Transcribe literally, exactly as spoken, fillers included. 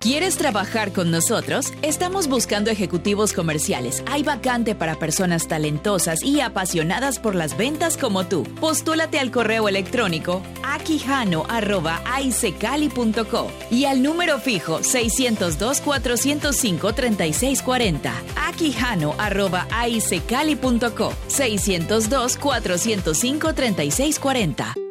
¿Quieres trabajar con nosotros? Estamos buscando ejecutivos comerciales. Hay vacante para personas talentosas y apasionadas por las ventas como tú. Postúlate al correo electrónico aquijano arroba aicecali punto co y al número fijo seiscientos dos, cuatrocientos cinco, treinta y seis cuarenta. aquijano arroba aicecali punto co seiscientos dos, cuatrocientos cinco, treinta y seis cuarenta.